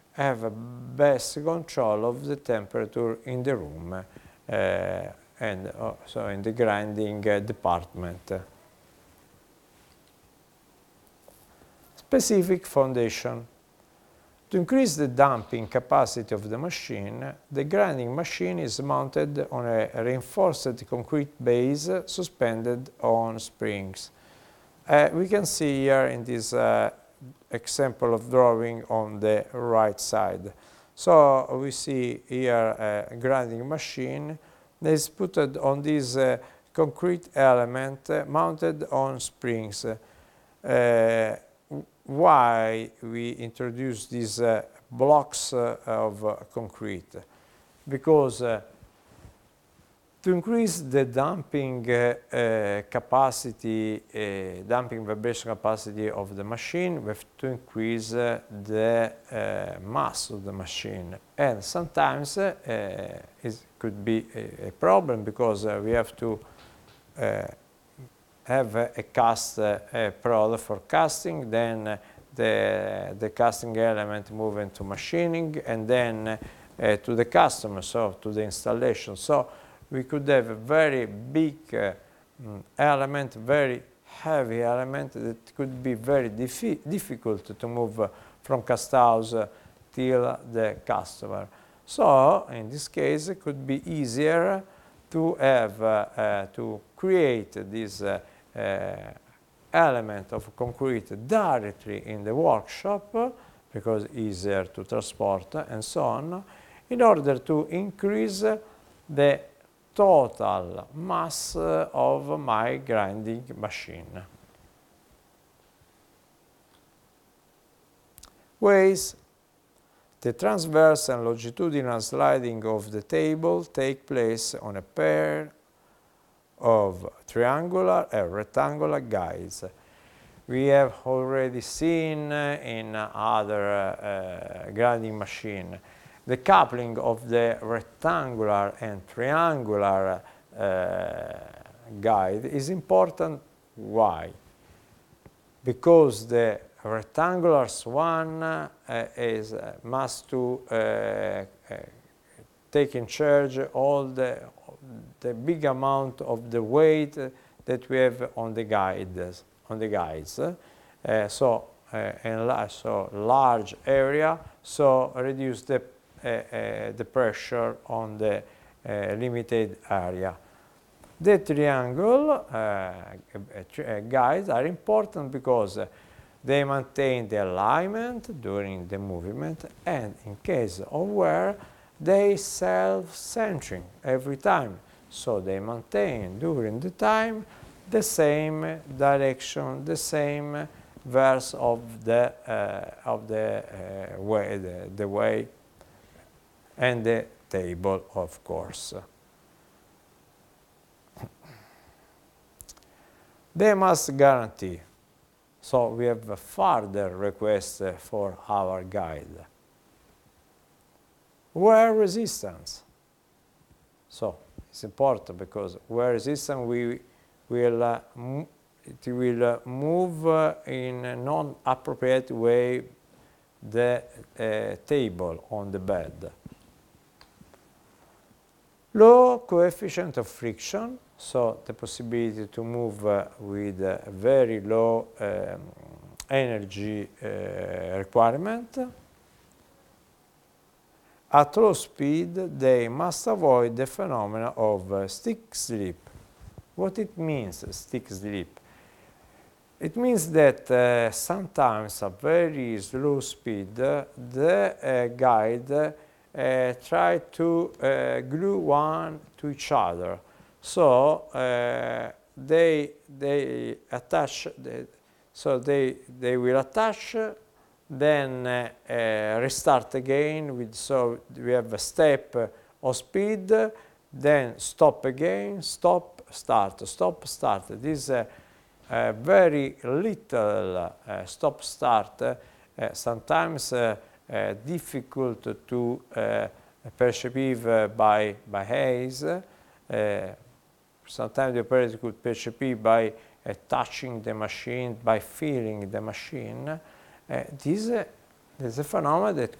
have a best control of the temperature in the room and also in the grinding department. Specific foundation. To increase the damping capacity of the machine, the grinding machine is mounted on a reinforced concrete base suspended on springs. We can see here in this example of drawing on the right side. So we see here a grinding machine that is put on this concrete element mounted on springs. Why we introduce these blocks of concrete? Because to increase the damping capacity, damping vibration capacity of the machine, we have to increase the mass of the machine. And sometimes it could be a problem because we have to have a cast product for casting, then the casting element move into machining, and then to the customer, so to the installation. So we could have a very big element, very heavy element that could be very difficult to move from cast house till the customer. So in this case, it could be easier to have to create this element of concrete directly in the workshop because easier to transport and so on, in order to increase the total mass of my grinding machine. Ways. The transverse and longitudinal sliding of the table take place on a pair of triangular and rectangular guides. We have already seen in other grinding machine the coupling of the rectangular and triangular guide is important. Why? Because the rectangular one must to take in charge all the big amount of the weight that we have on the guides. So large area, so reduce the pressure on the limited area. The triangle guides are important because they maintain the alignment during the movement, and in case of wear, they self-centering every time. So they maintain during the time the same direction, the same verse of the way and the table, of course. They must guarantee. So we have a further request for our guide. Wear resistance. So it's important because wear resistance it will move in a non-appropriate way the table on the bed. Low coefficient of friction, so the possibility to move with very low energy requirement. At low speed, they must avoid the phenomena of stick slip. What it means, stick slip? It means that sometimes at very slow speed, the guide try to glue one to each other. So they attach. They will attach, then restart again. So we have a step of speed, then stop again, stop, start, stop, start. This is a very little stop start. Sometimes difficult to perceive by eyes. Sometimes the operator could perceive by touching the machine, by feeling the machine. This is a phenomenon that